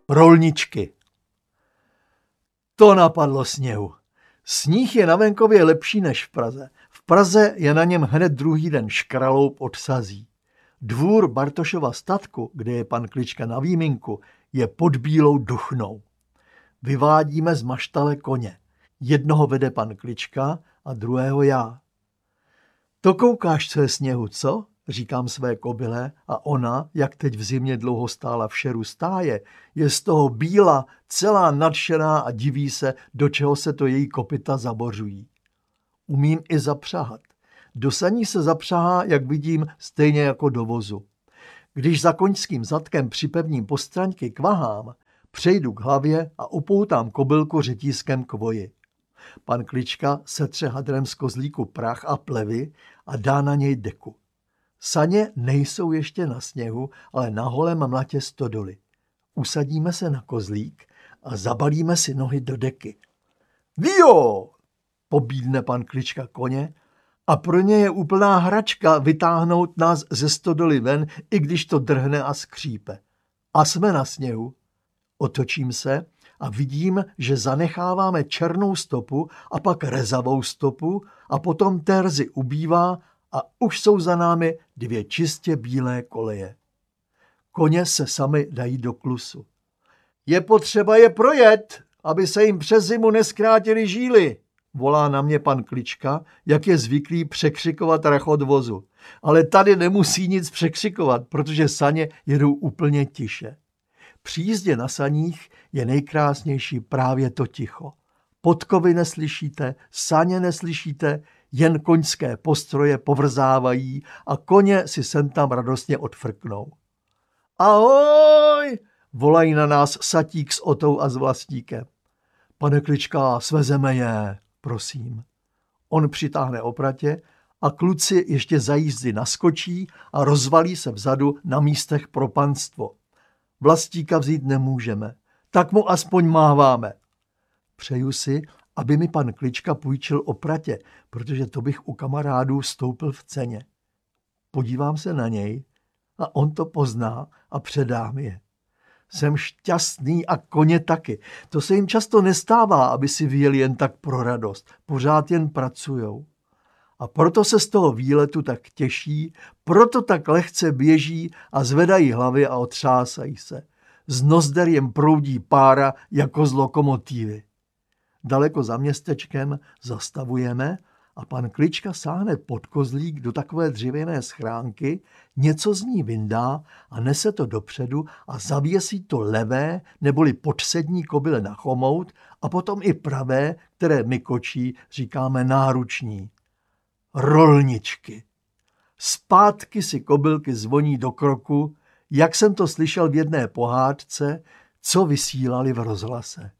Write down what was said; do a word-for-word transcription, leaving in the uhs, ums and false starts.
Rolničky. To napadlo sněhu. Sníh je na venkově lepší než v Praze. V Praze je na něm hned druhý den škraloup od sazí. Dvůr Bartošova statku, kde je pan Klička na výminku, je pod bílou duchnou. Vyvádíme z maštale koně. Jednoho vede pan Klička a druhého já. To koukáš, co je sněhu, co? Říkám své kobyle a ona, jak teď v zimě dlouho stála v šeru stáje, je z toho bíla, celá nadšená a diví se, do čeho se to její kopyta zabořují. Umím i zapřahat. Do saní se zapřahá, jak vidím, stejně jako do vozu. Když za koňským zadkem připevním postraňky k vahám, přejdu k hlavě a upoutám kobylku řetízkem k voji. Pan Klička setře hadrem z kozlíku prach a plevy a dá na něj deku. Saně nejsou ještě na sněhu, ale na holém mlatě stodoly. Usadíme se na kozlík a zabalíme si nohy do deky. Vio! Pobídne pan Klička koně a pro ně je úplná hračka vytáhnout nás ze stodoly ven, i když to drhne a skřípe. A jsme na sněhu. Otočím se a vidím, že zanecháváme černou stopu a pak rezavou stopu a potom té rzy ubývá a už jsou za námi dvě čistě bílé koleje. Koně se sami dají do klusu. Je potřeba je projet, aby se jim přes zimu neskrátily žíly, volá na mě pan Klička, jak je zvyklý překřikovat rachot vozu. Ale tady nemusí nic překřikovat, protože saně jedou úplně tiše. Při jízdě na saních je nejkrásnější právě to ticho. Podkovy neslyšíte, saně neslyšíte, jen koňské postroje povrzávají a koně si sem tam radostně odfrknou. Ahoj, volají na nás Satík s Otou a s Vlastíkem. Pane Klička, svezeme je, prosím. On přitáhne opratě a kluci ještě za jízdy naskočí a rozvalí se vzadu na místech pro panstvo. Vlastíka vzít nemůžeme, tak mu aspoň máváme. Přeju si, aby mi pan Klička půjčil opratě, protože to bych u kamarádů stoupil v ceně. Podívám se na něj a on to pozná a předá mi je. Jsem šťastný a koně taky. To se jim často nestává, aby si vyjeli jen tak pro radost. Pořád jen pracujou. A proto se z toho výletu tak těší, proto tak lehce běží a zvedají hlavy a otřásají se. Z nozder jim proudí pára jako z lokomotivy. Daleko za městečkem zastavujeme a pan Klička sáhne pod kozlík do takové dřevěné schránky, něco z ní vyndá a nese to dopředu a zavěsí to levé neboli podsední kobyle na chomout a potom i pravé, které my kočí říkáme náruční. Rolničky. Zpátky si kobylky zvoní do kroku, jak jsem to slyšel v jedné pohádce, co vysílali v rozhlase.